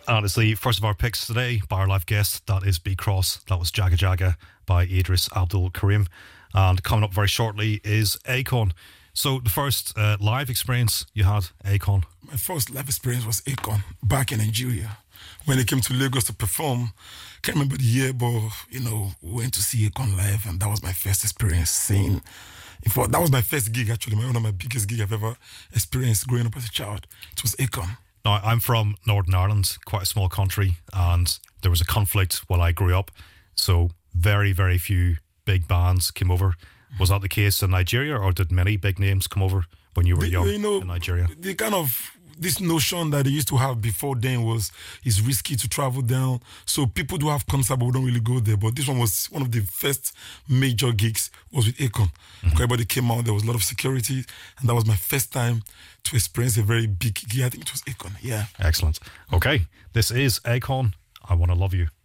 And it's the first of our picks today by our live guest. That is B Cross. That was Jaga Jaga by Idris Abdul Karim. And coming up very shortly is Akon. So the first live experience you had, Akon? My first live experience was Akon back in Nigeria. When he came to Lagos to perform, can't remember the year, but we went to see Akon live, and that was my first experience seeing. In fact, that was my first gig actually, one of my biggest gigs I've ever experienced growing up as a child. It was Akon. Now, I'm from Northern Ireland, quite a small country, and there was a conflict while I grew up. So very, very few big bands came over. Was that the case in Nigeria, or did many big names come over when you were young in Nigeria? The kind of this notion that they used to have before then was it's risky to travel down. So people do have concerts, but we don't really go there. But this one was one of the first major gigs was with Akon. Everybody came out, there was a lot of security, and that was my first time to experience a very big gig. I think it was Akon, yeah. Excellent. Okay, this is Akon, I Wanna Love You.